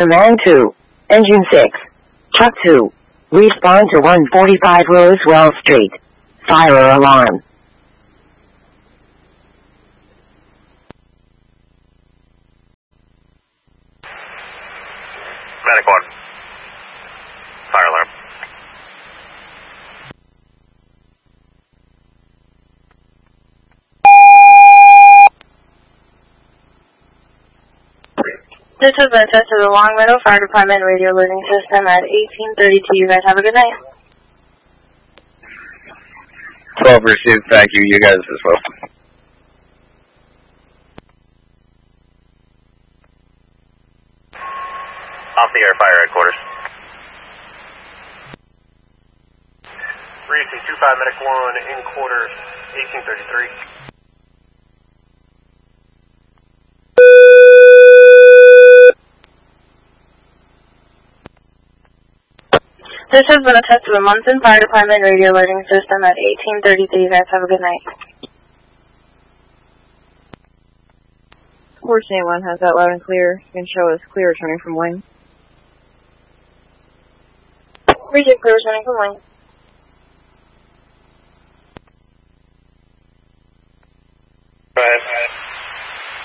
Command 2. Engine 6. Truck 2. Respond to 145 Rosewell Street. Fire alarm. Medic 1. Fire alarm. This has been sent to the Long Meadow Fire Department radio loading system at 1832. You guys have a good night. 12 received, thank you. You guys as well. Off the air, fire headquarters. 325 Medic 1 in quarters, 1833. This has been a test of the Munson Fire Department radio alerting system at 1832. You guys have a good night. Course A1 has that loud and clear. You can show us clear returning from wing. Region clear returning from wing. Go ahead.